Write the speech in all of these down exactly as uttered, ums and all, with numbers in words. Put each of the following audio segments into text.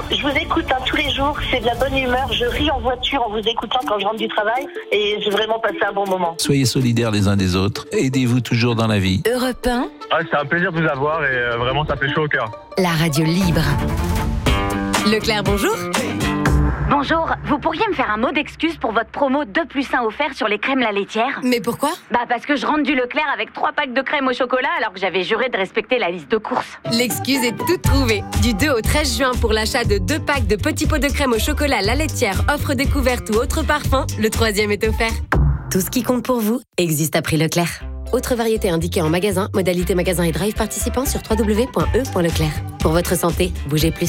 Je vous écoute hein, tous les jours, c'est de la bonne humeur. Je ris en voiture en vous écoutant quand je rentre du travail et j'ai vraiment passé un bon moment. Soyez solidaires les uns des autres. Aidez-vous toujours dans la vie. Europe un. Ah, c'est un plaisir de vous avoir et euh, vraiment ça fait chaud au cœur. La radio libre. Leclerc, bonjour. Bonjour, vous pourriez me faire un mot d'excuse pour votre promo deux plus un offert sur les crèmes la laitière ? Mais pourquoi ? Bah parce que je rentre du Leclerc avec trois packs de crème au chocolat alors que j'avais juré de respecter la liste de courses. L'excuse est toute trouvée. Du deux au treize juin pour l'achat de deux packs de petits pots de crème au chocolat la laitière, offre découverte ou autre parfum, le troisième est offert. Tout ce qui compte pour vous existe à prix Leclerc. Autre variété indiquée en magasin, modalité magasin et drive participant sur w w w point e point leclerc. Pour votre santé, bougez plus.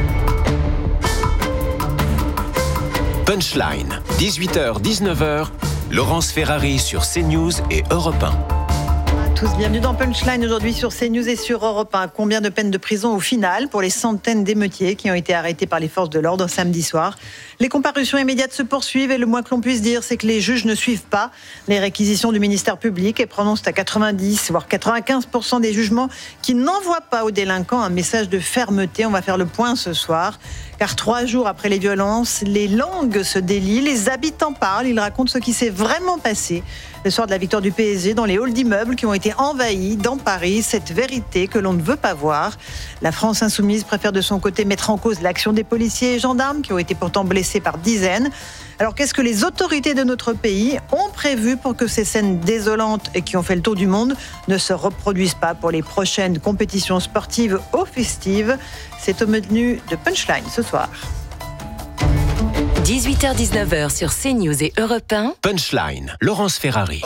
Punchline, dix-huit heures dix-neuf heures, Laurence Ferrari sur CNews et Europe un. Tous, bienvenue dans Punchline aujourd'hui sur CNews et sur Europe un. Combien de peines de prison au final pour les centaines d'émeutiers qui ont été arrêtés par les forces de l'ordre samedi soir? Les comparutions immédiates se poursuivent et le moins que l'on puisse dire, c'est que les juges ne suivent pas les réquisitions du ministère public et prononcent à quatre-vingt-dix voire quatre-vingt-quinze pour cent des jugements qui n'envoient pas aux délinquants un message de fermeté. On va faire le point ce soir. Car trois jours après les violences, les langues se délient, les habitants parlent, ils racontent ce qui s'est vraiment passé le soir de la victoire du P S G dans les halls d'immeubles qui ont été envahis dans Paris, cette vérité que l'on ne veut pas voir. La France insoumise préfère de son côté mettre en cause l'action des policiers et gendarmes qui ont été pourtant blessés par dizaines. Alors qu'est-ce que les autorités de notre pays ont prévu pour que ces scènes désolantes et qui ont fait le tour du monde ne se reproduisent pas pour les prochaines compétitions sportives ou festives? C'est au menu de Punchline ce soir. dix-huit heures dix-neuf heures sur CNews et Europe un. Punchline, Laurence Ferrari.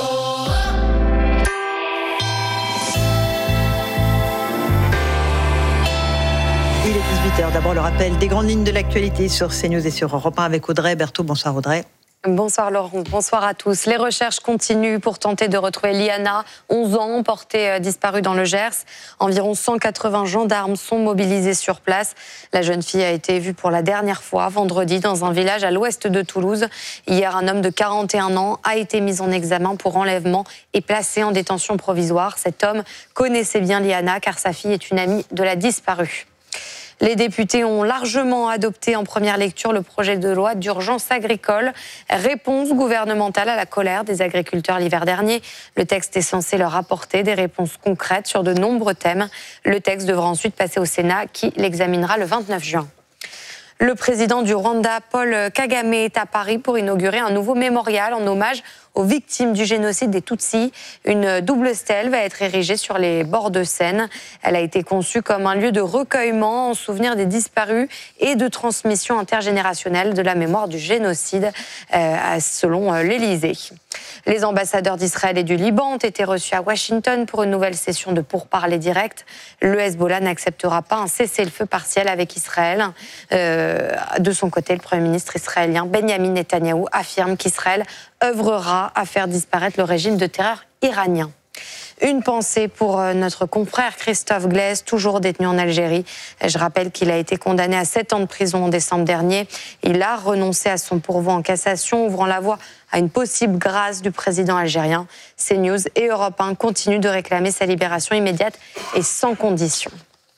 Il est dix-huit heures. D'abord, le rappel des grandes lignes de l'actualité sur CNews et sur Europe un avec Audrey Berthaud. Bonsoir Audrey. Bonsoir Laurent, bonsoir à tous. Les recherches continuent pour tenter de retrouver Liana, onze ans, portée disparue dans le Gers. Environ cent quatre-vingts gendarmes sont mobilisés sur place. La jeune fille a été vue pour la dernière fois vendredi dans un village à l'ouest de Toulouse. Hier, un homme de quarante et un ans a été mis en examen pour enlèvement et placé en détention provisoire. Cet homme connaissait bien Liana car sa fille est une amie de la disparue. Les députés ont largement adopté en première lecture le projet de loi d'urgence agricole, réponse gouvernementale à la colère des agriculteurs l'hiver dernier. Le texte est censé leur apporter des réponses concrètes sur de nombreux thèmes. Le texte devra ensuite passer au Sénat qui l'examinera le vingt-neuf juin. Le président du Rwanda, Paul Kagame, est à Paris pour inaugurer un nouveau mémorial en hommage aux victimes du génocide des Tutsis. Une double stèle va être érigée sur les bords de Seine. Elle a été conçue comme un lieu de recueillement en souvenir des disparus et de transmission intergénérationnelle de la mémoire du génocide, euh, selon l'Élysée. Les ambassadeurs d'Israël et du Liban ont été reçus à Washington pour une nouvelle session de pourparlers directs. Le Hezbollah n'acceptera pas un cessez-le-feu partiel avec Israël. Euh, de son côté, le Premier ministre israélien Benjamin Netanyahou affirme qu'Israël œuvrera à faire disparaître le régime de terreur iranien. Une pensée pour notre confrère Christophe Glaise, toujours détenu en Algérie. Je rappelle qu'il a été condamné à sept ans de prison en décembre dernier. Il a renoncé à son pourvoi en cassation, ouvrant la voie à une possible grâce du président algérien. CNews et Europe un continuent de réclamer sa libération immédiate et sans condition.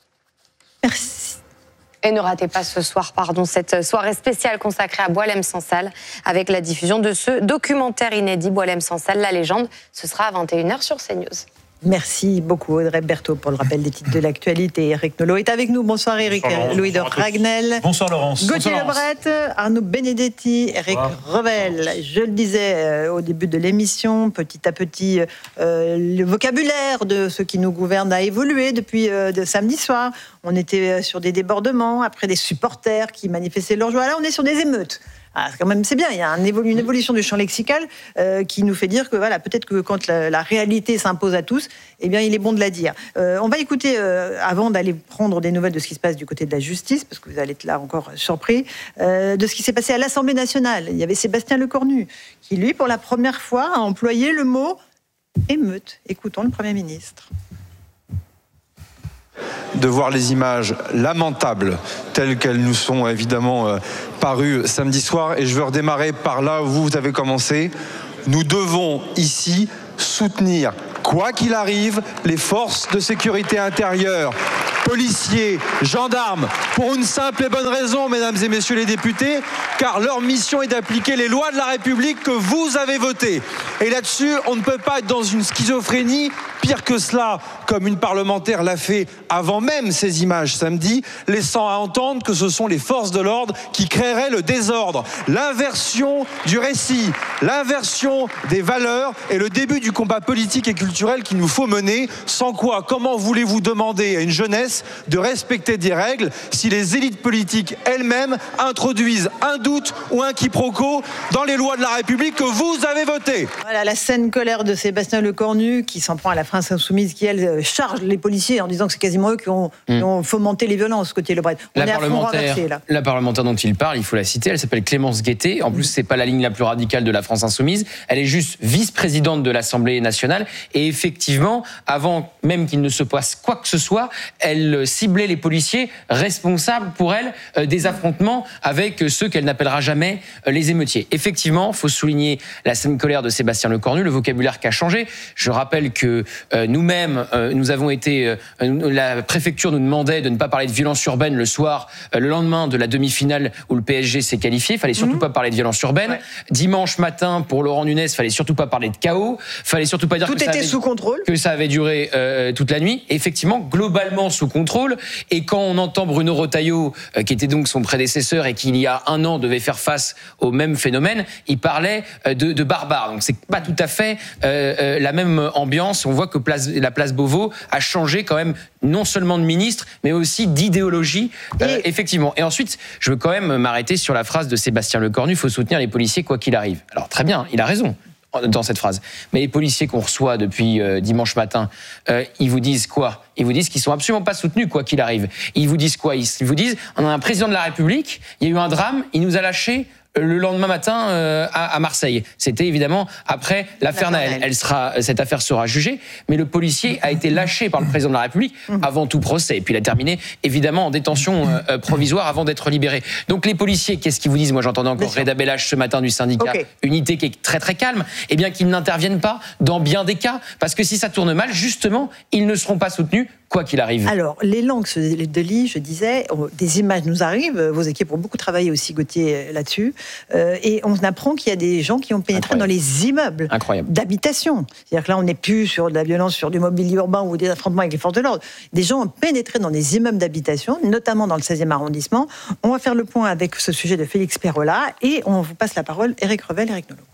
Merci. Et ne ratez pas ce soir, pardon, cette soirée spéciale consacrée à Boualem Sansal avec la diffusion de ce documentaire inédit Boualem Sansal, la légende. Ce sera à vingt et une heures sur CNews. Merci beaucoup Audrey Berthaud pour le rappel des titres de l'actualité. Eric Nolot est avec nous. Bonsoir Eric. Bonsoir, Louis de bonsoir Ragnel. Bonsoir Laurence. Gauthier Bonsoir, Lebret, Arnaud Benedetti, Eric Revel. Je le disais euh, au début de l'émission, petit à petit, euh, le vocabulaire de ceux qui nous gouvernent a évolué depuis euh, de samedi soir. On était sur des débordements, après des supporters qui manifestaient leur joie. Là, on est sur des émeutes. Ah, quand même, c'est bien, il y a un évolu, une évolution du champ lexical euh, qui nous fait dire que voilà, peut-être que quand la, la réalité s'impose à tous, eh bien, il est bon de la dire. Euh, on va écouter, euh, avant d'aller prendre des nouvelles de ce qui se passe du côté de la justice, parce que vous allez être là encore surpris, euh, de ce qui s'est passé à l'Assemblée nationale. Il y avait Sébastien Lecornu, qui lui, pour la première fois, a employé le mot émeute. Écoutons le Premier ministre. De voir les images lamentables telles qu'elles nous sont évidemment euh, parues samedi soir. Et je veux redémarrer par là où vous avez commencé. Nous devons ici soutenir, quoi qu'il arrive, les forces de sécurité intérieure policiers, gendarmes, pour une simple et bonne raison, mesdames et messieurs les députés, car leur mission est d'appliquer les lois de la République que vous avez votées. Et là-dessus, on ne peut pas être dans une schizophrénie. Pire que cela, comme une parlementaire l'a fait avant même ces images samedi, laissant à entendre que ce sont les forces de l'ordre qui créeraient le désordre. L'inversion du récit, l'inversion des valeurs est le début du combat politique et culturel qu'il nous faut mener. Sans quoi, comment voulez-vous demander à une jeunesse de respecter des règles si les élites politiques elles-mêmes introduisent un doute ou un quiproquo dans les lois de la République que vous avez votées? Voilà la saine colère de Sébastien Lecornu qui s'en prend à la France insoumise qui, elle, charge les policiers en disant que c'est quasiment eux qui ont, mmh. qui ont fomenté les violences côté Lebret. On la est à fond renversé, là. La parlementaire dont il parle, il faut la citer, elle s'appelle Clémence Guettet. En plus, c'est pas la ligne la plus radicale de la France insoumise. Elle est juste vice-présidente de l'Assemblée nationale. Et effectivement, avant même qu'il ne se passe quoi que ce soit, elle ciblait les policiers responsables pour elle euh, des affrontements avec ceux qu'elle n'appellera jamais euh, les émeutiers. Effectivement, il faut souligner la saine colère de Sébastien Lecornu, le vocabulaire qui a changé. Je rappelle que Euh, nous-mêmes, euh, nous avons été... Euh, la préfecture nous demandait de ne pas parler de violence urbaine le soir, euh, le lendemain de la demi-finale où le P S G s'est qualifié. Il fallait surtout mmh. pas parler de violence urbaine. Ouais. Dimanche matin, pour Laurent Nunez, il fallait surtout pas parler de chaos. Il fallait surtout pas dire Tout que, ça était avait, sous contrôle. que ça avait duré euh, toute la nuit. Et effectivement, globalement sous contrôle. Et quand on entend Bruno Retailleau, euh, qui était donc son prédécesseur et qui, il y a un an, devait faire face au même phénomène, il parlait euh, de, de barbares. Donc c'est pas tout à fait euh, euh, la même ambiance. On voit que place, la place Beauvau a changé quand même non seulement de ministre, mais aussi d'idéologie, euh, et... effectivement. Et ensuite, je veux quand même m'arrêter sur la phrase de Sébastien Lecornu, il faut soutenir les policiers quoi qu'il arrive. Alors très bien, il a raison dans cette phrase. Mais les policiers qu'on reçoit depuis euh, dimanche matin, euh, ils vous disent quoi? Ils vous disent qu'ils sont absolument pas soutenus quoi qu'il arrive. Ils vous disent quoi? Ils vous disent, on a un président de la République, il y a eu un drame, il nous a lâchés le lendemain matin euh, à, à Marseille. C'était évidemment après l'affaire Naël. Elle sera, cette affaire sera jugée, mais le policier a été lâché par le président de la République avant tout procès. Et puis il a terminé évidemment en détention euh, provisoire avant d'être libéré. Donc les policiers, qu'est-ce qu'ils vous disent? Moi j'entendais encore Reda Bellach ce matin du syndicat okay. Unité qui est très très calme. Eh bien qu'ils n'interviennent pas dans bien des cas, parce que si ça tourne mal, justement, ils ne seront pas soutenus quoi qu'il arrive. Alors, l'élan que se délie, je disais, des images nous arrivent, vos équipes ont beaucoup travaillé aussi, Gauthier, là-dessus, euh, et on apprend qu'il y a des gens qui ont pénétré Incroyable. Dans les immeubles Incroyable. D'habitation. C'est-à-dire que là, on n'est plus sur de la violence, sur du mobilier urbain ou des affrontements avec les forces de l'ordre. Des gens ont pénétré dans des immeubles d'habitation, notamment dans le seizième arrondissement. On va faire le point avec ce sujet de Félix Perrola, et on vous passe la parole, Éric Revel, Éric Nolot.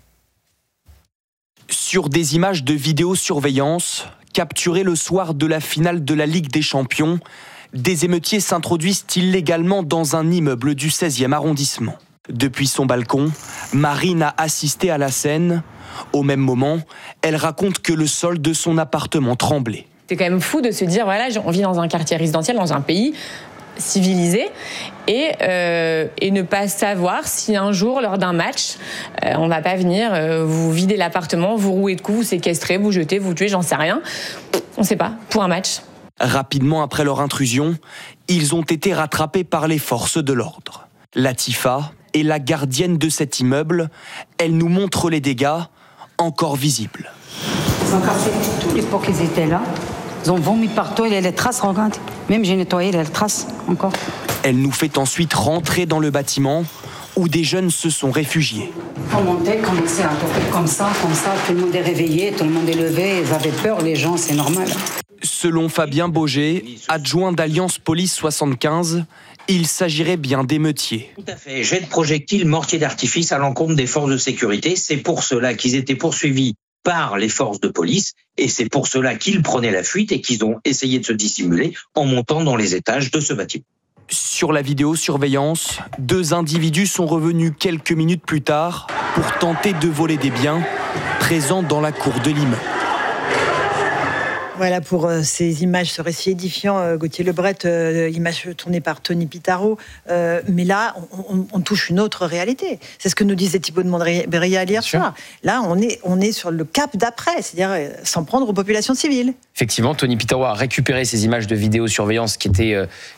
Sur des images de vidéosurveillance capturées le soir de la finale de la Ligue des Champions, des émeutiers s'introduisent illégalement dans un immeuble du seizième arrondissement. Depuis son balcon, Marine a assisté à la scène. Au même moment, elle raconte que le sol de son appartement tremblait. C'est quand même fou de se dire, voilà, on vit dans un quartier résidentiel, dans un pays civilisé, et, euh, et ne pas savoir si un jour, lors d'un match, euh, on va pas venir euh, vous vider l'appartement, vous rouer de coups, vous séquestrer, vous jeter, vous tuer, j'en sais rien. On sait pas, pour un match. Rapidement après leur intrusion, ils ont été rattrapés par les forces de l'ordre. Latifa est la gardienne de cet immeuble. Elle nous montre les dégâts encore visibles. Ils ont cassé tous les pots qui étaient là. Ils ont vomi partout, il y a les traces, regarde. Même j'ai nettoyé, il y a les traces encore. Elle nous fait ensuite rentrer dans le bâtiment où des jeunes se sont réfugiés. On montait, commençait à toquer comme ça, comme ça, tout le monde est réveillé, tout le monde est levé, ils avaient peur, les gens, c'est normal. Selon Fabien Bauger, adjoint d'Alliance Police soixante-quinze, il s'agirait bien d'émeutiers. Tout à fait, jet de projectiles, mortier d'artifice à l'encontre des forces de sécurité. C'est pour cela qu'ils étaient poursuivis par les forces de police, et c'est pour cela qu'ils prenaient la fuite et qu'ils ont essayé de se dissimuler en montant dans les étages de ce bâtiment. Sur la vidéosurveillance, deux individus sont revenus quelques minutes plus tard pour tenter de voler des biens présents dans la cour de l'immeuble. Voilà pour euh, ces images, ce récit édifiant, euh, Gauthier Lebret, euh, image tournée par Tony Pitaro. Euh, mais là, on, on, on touche une autre réalité. C'est ce que nous disait Thibault de Montbrial hier soir. Là, on est, on est sur le cap d'après, c'est-à-dire euh, s'en prendre aux populations civiles. Effectivement, Tony Pitaro a récupéré ces images de vidéosurveillance qui étaient, euh,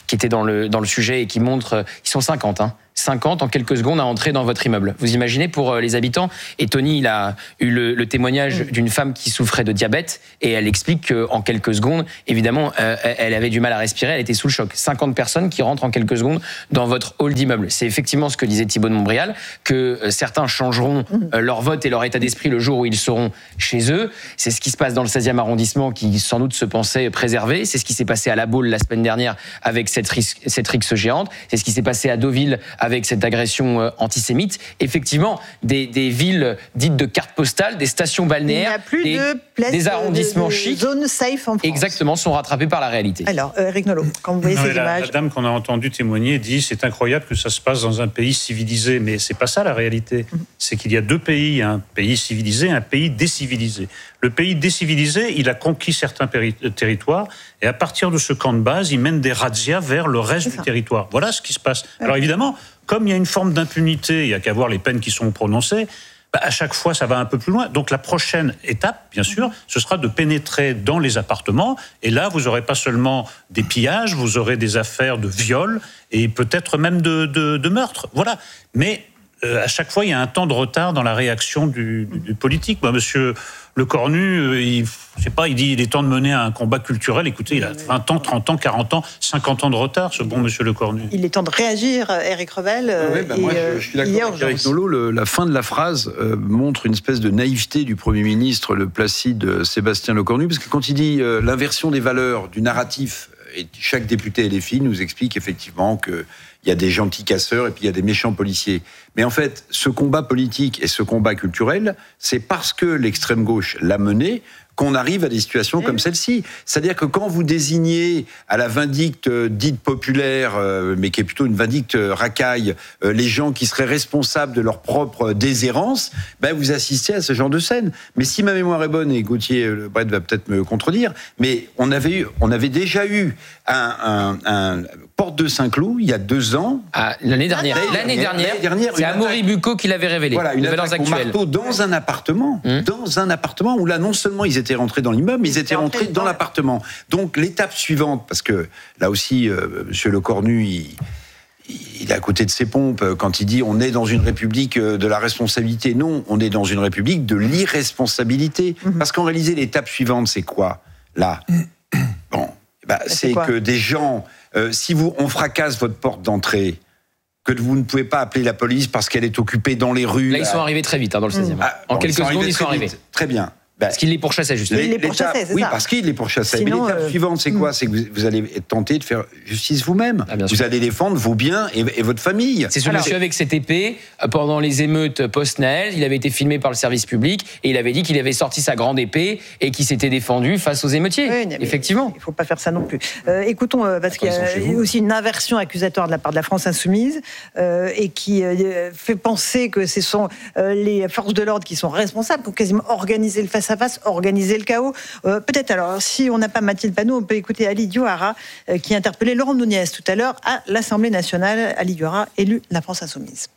qui était dans le, dans le sujet et qui montre, ils sont cinquante, hein. cinquante en quelques secondes à entrer dans votre immeuble. Vous imaginez pour les habitants. Et Tony, il a eu le, le témoignage d'une femme qui souffrait de diabète et elle explique qu'en quelques secondes, évidemment, euh, elle avait du mal à respirer, elle était sous le choc. cinquante personnes qui rentrent en quelques secondes dans votre hall d'immeuble. C'est effectivement ce que disait Thibault de Montbrial, que euh, certains changeront euh, leur vote et leur état d'esprit le jour où ils seront chez eux. C'est ce qui se passe dans le seizième arrondissement qui sans doute se pensait préservé. C'est ce qui s'est passé à La Baule la semaine dernière avec cette, risque, cette rixe géante. C'est ce qui s'est passé à Deauville avec cette agression antisémite. Effectivement, des, des villes dites de carte postale, des stations balnéaires, Il n'y a plus des, de place des arrondissements de, de chics, zones safe en France. exactement, sont rattrapés par la réalité. Alors, euh, Eric Nolot, quand vous voyez non, ces la, images... La dame qu'on a entendue témoigner dit c'est incroyable que ça se passe dans un pays civilisé, mais c'est pas ça la réalité. Mmh. C'est qu'il y a deux pays, un pays civilisé, un pays décivilisé. Le pays décivilisé, il a conquis certains péri- territoires et à partir de ce camp de base, il mène des razzias vers le reste du territoire. Voilà ce qui se passe. Ouais. Alors évidemment, comme il y a une forme d'impunité, il n'y a qu'à voir les peines qui sont prononcées, bah à chaque fois, ça va un peu plus loin. Donc la prochaine étape, bien sûr, ce sera de pénétrer dans les appartements. Et là, vous n'aurez pas seulement des pillages, vous aurez des affaires de viol et peut-être même de, de, de meurtre. Voilà. Mais euh, à chaque fois, il y a un temps de retard dans la réaction du, du, du politique. Bah, monsieur Le Cornu, il, je sais pas, il dit il est temps de mener un combat culturel. Écoutez, il a vingt ans, trente ans, quarante ans, cinquante ans de retard, ce bon monsieur Le Cornu. Il est temps de réagir, Éric Revel. Oui, bah, et moi, je, je suis d'accord avec Éric Nolot. Le, la fin de la phrase euh, montre une espèce de naïveté du Premier ministre, le placide Sébastien Le Cornu, parce que quand il dit euh, l'inversion des valeurs, du narratif, et chaque député L F I nous explique effectivement que il y a des gentils casseurs et puis il y a des méchants policiers. Mais en fait, ce combat politique et ce combat culturel, c'est parce que l'extrême gauche l'a mené qu'on arrive à des situations comme celle-ci. C'est-à-dire que quand vous désignez à la vindicte dite populaire, euh, mais qui est plutôt une vindicte racaille, euh, les gens qui seraient responsables de leur propre déshérence, ben vous assistez à ce genre de scène. Mais si ma mémoire est bonne, et Gauthier Le Bret va peut-être me contredire, mais on avait, eu, on avait déjà eu un, un, un Porte de Saint-Cloud il y a deux ans. Ah, l'année dernière. L'année dernière, l'année dernière c'est Amaury Bucco qui l'avait révélé. Voilà, une valeurs attaque au marteau dans un appartement, mmh. dans un appartement où là non seulement ils étaient rentrés dans l'immeuble, mais ils étaient rentrés dans l'appartement. Donc l'étape suivante, parce que là aussi, euh, Monsieur Le Cornu, il, il est à côté de ses pompes quand il dit on est dans une république de la responsabilité. Non, on est dans une république de l'irresponsabilité. Mmh. Parce qu'en réalité, l'étape suivante, c'est quoi là? Bon, bah, c'est, c'est que des gens, euh, si vous on fracasse votre porte d'entrée, que vous ne pouvez pas appeler la police parce qu'elle est occupée dans les rues. Là, ils sont arrivés très vite hein, dans le seizième. Ah, en bon, quelques secondes, ils sont arrivés. Très bien. Ben, parce qu'il les pourchassait, justement. Il les pourchassait, c'est oui, ça. parce qu'il les pourchassait. Sinon, mais l'étape euh... suivante, c'est quoi? C'est que vous, vous allez être tenté de faire justice vous-même. Ah, vous allez défendre vos biens et, et votre famille. C'est ce Alors, monsieur avec cette épée, pendant les émeutes post-Naël, il avait été filmé par le service public et il avait dit qu'il avait sorti sa grande épée et qu'il s'était défendu face aux émeutiers. Oui, effectivement. Il ne faut pas faire ça non plus. Euh, écoutons, euh, parce qu'il y a aussi une inversion accusatoire de la part de la France insoumise euh, et qui euh, fait penser que ce sont euh, les forces de l'ordre qui sont responsables, qui ont quasiment organisé le face-à-face, organisé le chaos. Euh, peut-être alors, si on n'a pas Mathilde Panot, on peut écouter Ali Diouara euh, qui interpellait Laurent Nunez tout à l'heure à l'Assemblée nationale. Ali Diouara, élu la France insoumise.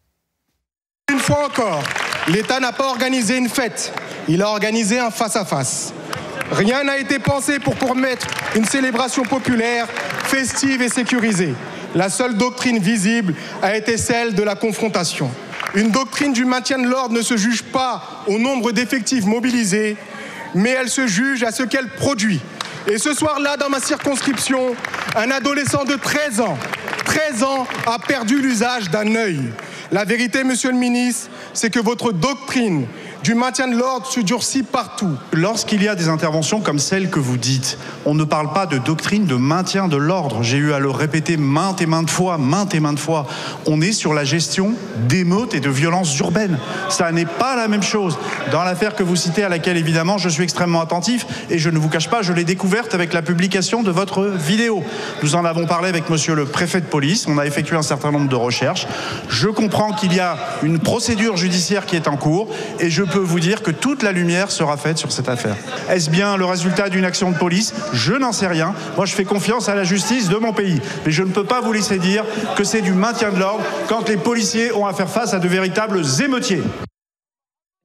Une fois encore, l'État n'a pas organisé une fête, il a organisé un face-à-face. Rien n'a été pensé pour permettre une célébration populaire, festive et sécurisée. La seule doctrine visible a été celle de la confrontation. Une doctrine du maintien de l'ordre ne se juge pas au nombre d'effectifs mobilisés, mais elle se juge à ce qu'elle produit. Et ce soir-là, dans ma circonscription, un adolescent de treize ans, treize ans a perdu l'usage d'un œil. La vérité, monsieur le ministre, c'est que votre doctrine du maintien de l'ordre se durcit partout. Lorsqu'il y a des interventions comme celle que vous dites, on ne parle pas de doctrine de maintien de l'ordre. J'ai eu à le répéter maintes et maintes fois, maintes et maintes fois. On est sur la gestion d'émeutes et de violences urbaines. Ça n'est pas la même chose. Dans l'affaire que vous citez, à laquelle évidemment je suis extrêmement attentif, et je ne vous cache pas, je l'ai découverte avec la publication de votre vidéo. Nous en avons parlé avec monsieur le préfet de police, on a effectué un certain nombre de recherches. Je comprends qu'il y a une procédure judiciaire qui est en cours, et je peux vous dire que toute la lumière sera faite sur cette affaire. Est-ce bien le résultat d'une action de police? Je n'en sais rien. Moi, je fais confiance à la justice de mon pays. Mais je ne peux pas vous laisser dire que c'est du maintien de l'ordre quand les policiers ont à faire face à de véritables émeutiers.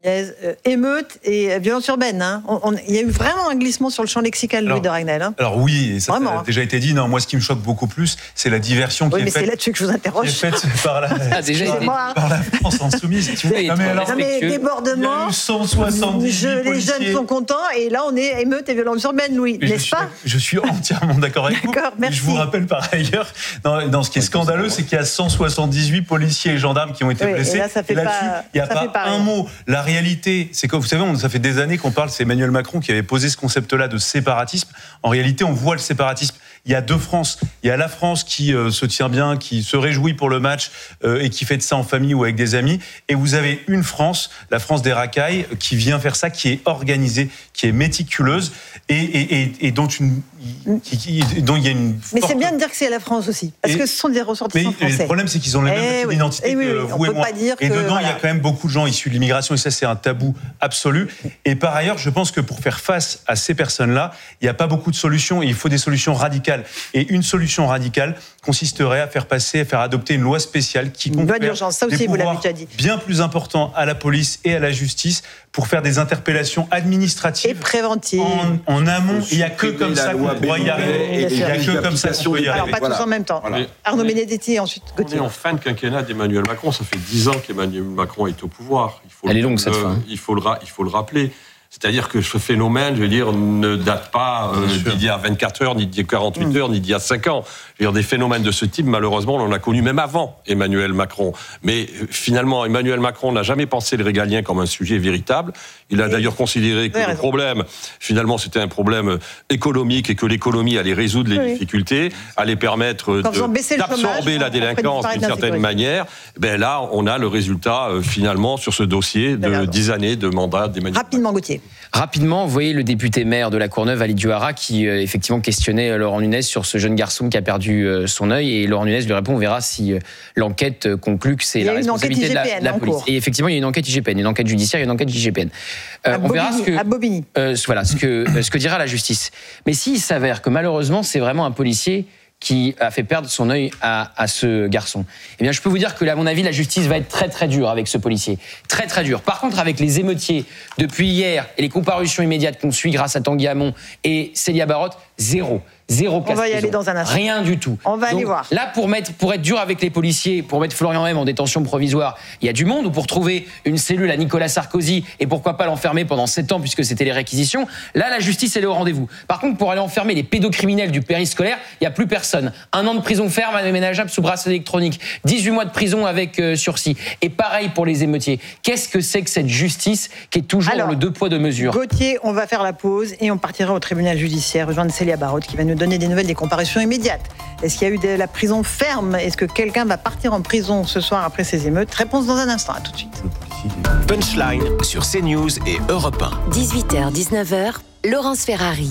Euh, émeute et violence urbaine. Hein. On, on, il y a eu vraiment un glissement sur le champ lexical, Louis de Ragnel. Hein. Alors oui, et ça, vraiment, ça a déjà été dit. Non, moi, ce qui me choque beaucoup plus, c'est la diversion oui, qui mais est faite. C'est là-dessus que je vous interroge. Qui est faite par la, ah, déjà par la France insoumise. Tu vois, non, mais, alors, non, mais débordement. Il y a eu cent soixante-dix je, Les jeunes sont contents et là, on est émeute et violence urbaine, Louis, mais n'est-ce je pas suis, Je suis entièrement d'accord avec vous. Merci. Je vous rappelle par ailleurs, dans, dans ce qui est scandaleux, c'est qu'il y a cent soixante-dix-huit policiers et gendarmes qui ont été oui, blessés. Et là, ça fait et là-dessus, pas, il n'y a pas, pas un mot. La réalité, c'est que vous savez, on, ça fait des années qu'on parle, c'est Emmanuel Macron qui avait posé ce concept-là de séparatisme. En réalité, on voit le séparatisme. Il y a deux France. Il y a la France qui euh, se tient bien, qui se réjouit pour le match euh, et qui fait de ça en famille ou avec des amis. Et vous avez une France, la France des racailles, qui vient faire ça, qui est organisée, qui est méticuleuse et, et, et, et dont, une, qui, qui, dont il y a une Mais forte... c'est bien de dire que c'est la France aussi, parce et, que ce sont des ressortissants mais, français. Le problème, c'est qu'ils ont les mêmes eh oui. identités eh oui, que oui. vous on et peut moi. Pas dire et que, dedans, voilà. il y a quand même beaucoup de gens issus de l'immigration, et ça, c'est un tabou absolu. Et par ailleurs, je pense que pour faire face à ces personnes-là, il n'y a pas beaucoup de solutions, et il faut des solutions radicales. Et une solution radicale consisterait à faire passer, à faire adopter une loi spéciale qui confère ça aussi, des vous l'avez pouvoirs déjà dit. bien plus importants à la police et à la justice pour faire des interpellations administratives et préventives en, en amont. Il n'y a que comme ça qu'on pourra y arriver. Il n'y a que comme ça qu'on peut y arriver. Alors pas tous en même temps. Voilà. Arnaud Benedetti et ensuite Gauthier. On est en fin de quinquennat d'Emmanuel Macron. Ça fait dix ans qu'Emmanuel Macron est au pouvoir. Il faut Elle le, est longue cette euh, fin. Il faut le, il faut le rappeler. C'est-à-dire que ce phénomène, je veux dire, ne date pas euh, d'il y a vingt-quatre heures, ni d'il y a quarante-huit mmh. heures, ni d'il y a cinq ans. Je veux dire, des phénomènes de ce type, malheureusement, on en a connu même avant Emmanuel Macron. Mais finalement, Emmanuel Macron n'a jamais pensé le régalien comme un sujet véritable. Il a d'ailleurs considéré que oui, le raison. problème, finalement, c'était un problème économique et que l'économie allait résoudre les oui. difficultés, allait permettre de, d'absorber la délinquance d'une certaine manière. Ben là, on a le résultat, euh, finalement, sur ce dossier de dix années de mandat d'Emmanuel Rapidement, Gauthier. Rapidement, vous voyez le député maire de la Courneuve, Ali Diouara, qui euh, effectivement questionnait Laurent Nunez sur ce jeune garçon qui a perdu euh, son œil. Et Laurent Nunez lui répond, on verra si euh, l'enquête conclut que c'est la responsabilité de la, de la police. Et effectivement, il y a une enquête I G P N, une enquête judiciaire, une enquête I G P N. Euh, on Bobigny, verra ce que, à Bobigny. Euh, voilà, ce que, euh, ce que dira la justice. Mais s'il s'avère que malheureusement, c'est vraiment un policier qui a fait perdre son œil à, à ce garçon, eh bien, je peux vous dire que, à mon avis, la justice va être très très dure avec ce policier. Très très dure. Par contre, avec les émeutiers, depuis hier, et les comparutions immédiates qu'on suit grâce à Tanguy Hamon et Célia Barotte, zéro. Zéro On va y aller dans un instant. Rien du tout. On va Donc, aller voir. Là, pour, mettre, pour être dur avec les policiers, pour mettre Florian M en détention provisoire, il y a du monde, ou pour trouver une cellule à Nicolas Sarkozy, et pourquoi pas l'enfermer pendant sept ans, puisque c'était les réquisitions, là, la justice, elle est au rendez-vous. Par contre, pour aller enfermer les pédocriminels du périscolaire, il n'y a plus personne. Un an de prison ferme, aménageable sous bracelet électronique. dix-huit mois de prison avec euh, sursis. Et pareil pour les émeutiers. Qu'est-ce que c'est que cette justice qui est toujours Alors, dans le deux poids, deux mesures ? Gauthier, on va faire la pause et on partira au tribunal judiciaire, rejoindre Célia Barotte, qui va nous donner des nouvelles des comparutions immédiates. Est-ce qu'il y a eu de la prison ferme ? Est-ce que quelqu'un va partir en prison ce soir après ces émeutes ? Réponse dans un instant, à tout de suite. Punchline sur CNews et Europe un. dix-huit heures dix-neuf heures, Laurence Ferrari.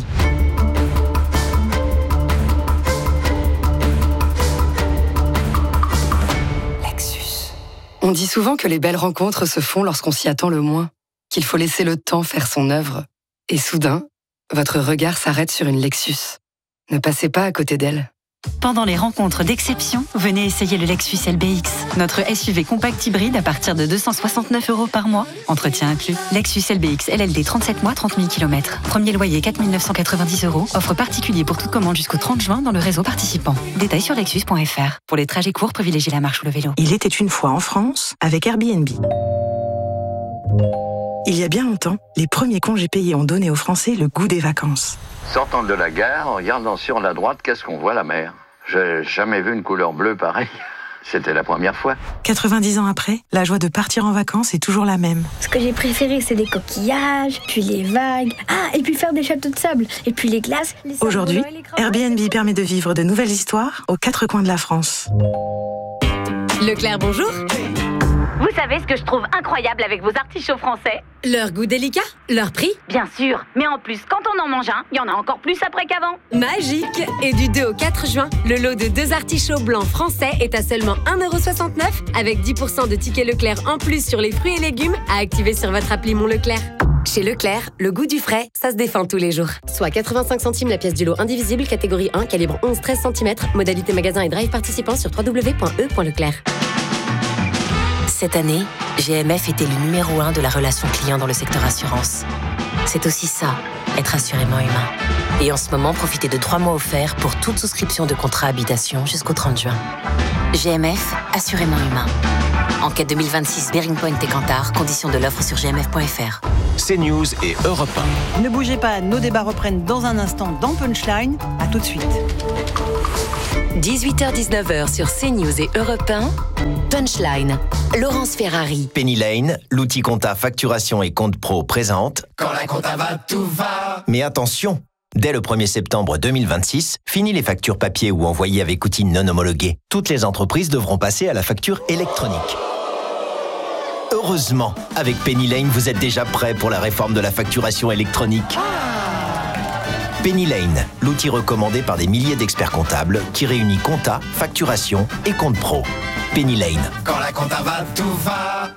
Lexus. On dit souvent que les belles rencontres se font lorsqu'on s'y attend le moins, qu'il faut laisser le temps faire son œuvre. Et soudain, votre regard s'arrête sur une Lexus. Ne passez pas à côté d'elle. Pendant les rencontres d'exception, venez essayer le Lexus L B X, notre S U V compact hybride à partir de deux cent soixante-neuf euros par mois. Entretien inclus. Lexus L B X L L D trente-sept mois, trente mille kilomètres. Premier loyer quatre mille neuf cent quatre-vingt-dix euros. Offre particulier pour toute commande jusqu'au trente juin dans le réseau participant. Détails sur lexus point f r. Pour les trajets courts, privilégiez la marche ou le vélo. Il était une fois en France avec Airbnb. Il y a bien longtemps, les premiers congés payés ont donné aux Français le goût des vacances. Sortant de la gare, en regardant sur la droite, qu'est-ce qu'on voit, la mer ? J'ai jamais vu une couleur bleue pareille. C'était la première fois. quatre-vingt-dix ans après, la joie de partir en vacances est toujours la même. Ce que j'ai préféré, c'est les coquillages, puis les vagues. Ah, et puis faire des châteaux de sable, et puis les glaces. Les Aujourd'hui, Airbnb permet de vivre de nouvelles histoires aux quatre coins de la France. Leclerc, bonjour. Vous savez ce que je trouve incroyable avec vos artichauts français ? Leur goût délicat, leur prix. Bien sûr, mais en plus, quand on en mange un, il y en a encore plus après qu'avant. Magique. Et du deux au quatre juin, le lot de deux artichauts blancs français est à seulement un euro soixante-neuf avec dix pour cent de tickets Leclerc en plus sur les fruits et légumes à activer sur votre appli Mon Leclerc. Chez Leclerc, le goût du frais, ça se défend tous les jours. Soit quatre-vingt-cinq centimes la pièce du lot indivisible, catégorie un, calibre onze treize centimètres. Modalité magasin et drive participant sur w w w point e point leclerc. Cette année, G M F est élu numéro un de la relation client dans le secteur assurance. C'est aussi ça, être assurément humain. Et en ce moment, profitez de trois mois offerts pour toute souscription de contrat habitation jusqu'au trente juin. G M F, assurément humain. Enquête deux mille vingt-six, Bearing Point et Kantar, conditions de l'offre sur g m f point f r. CNews et Europe un. Ne bougez pas, nos débats reprennent dans un instant dans Punchline. À tout de suite. dix-huit heures dix-neuf heures sur CNews et Europe un. Punchline. Laurence Ferrari. Penny Lane, l'outil compta facturation et compte pro présente. Quand la compta va, tout va. Mais attention, dès le premier septembre deux mille vingt-six, fini les factures papier ou envoyées avec outils non homologués. Toutes les entreprises devront passer à la facture électronique. Heureusement, avec Penny Lane, vous êtes déjà prêt pour la réforme de la facturation électronique. Penny Lane, l'outil recommandé par des milliers d'experts comptables qui réunit compta, facturation et compte pro. Penny Lane. Quand la compta va, tout va.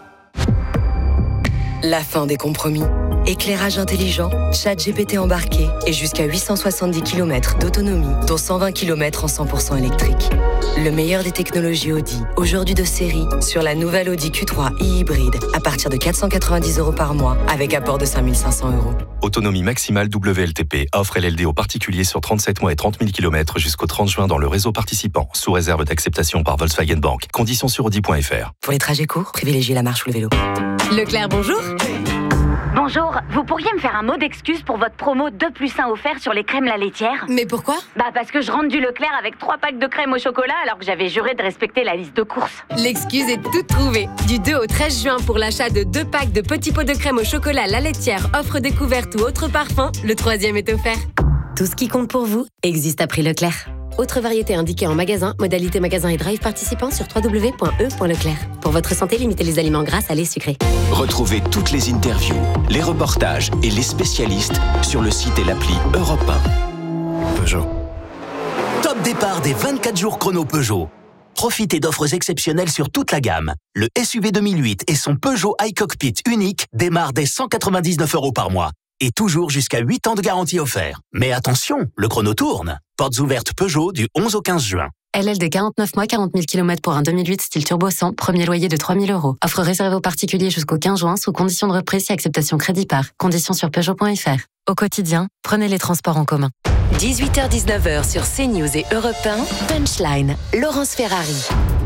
La fin des compromis. Éclairage intelligent, chat G P T embarqué et jusqu'à huit cent soixante-dix kilomètres d'autonomie, dont cent vingt kilomètres en cent pour cent électrique. Le meilleur des technologies Audi, aujourd'hui de série, sur la nouvelle Audi Q trois e-hybride, à partir de quatre cent quatre-vingt-dix euros par mois, avec apport de cinq mille cinq cents euros. Autonomie maximale W L T P. Offre L L D aux particuliers sur trente-sept mois et trente mille kilomètres jusqu'au trente juin dans le réseau participant, sous réserve d'acceptation par Volkswagen Bank. Conditions sur audi point f r. Pour les trajets courts, privilégiez la marche ou le vélo. Leclerc, bonjour. Bonjour, vous pourriez me faire un mot d'excuse pour votre promo deux plus un offert sur les crèmes la laitière? Mais pourquoi? Bah parce que je rentre du Leclerc avec trois packs de crème au chocolat alors que j'avais juré de respecter la liste de courses. L'excuse est toute trouvée. Du deux au treize juin pour l'achat de deux packs de petits pots de crème au chocolat la laitière, offre découverte ou autre parfum, le troisième est offert. Tout ce qui compte pour vous existe à prix Leclerc. Autre variété indiquée en magasin, modalité magasin et drive participant sur w w w point e point leclerc. Pour votre santé, limitez les aliments gras, salés, sucrés. Retrouvez toutes les interviews, les reportages et les spécialistes sur le site et l'appli Europe un. Peugeot. Top départ des vingt-quatre jours chrono Peugeot. Profitez d'offres exceptionnelles sur toute la gamme. Le S U V deux mille huit et son Peugeot iCockpit unique démarrent dès cent quatre-vingt-dix-neuf euros par mois. Et toujours jusqu'à huit ans de garantie offert. Mais attention, le chrono tourne. Portes ouvertes Peugeot du onze au quinze juin. L L D quarante-neuf mois, quarante mille kilomètres pour un deux mille huit style turbo cent, premier loyer de trois mille euros. Offre réservée aux particuliers jusqu'au quinze juin sous condition de reprise et acceptation crédit par. Conditions sur peugeot point f r. Au quotidien, prenez les transports en commun. dix-huit heures dix-neuf heures sur CNews et Europe un. Punchline. Laurence Ferrari.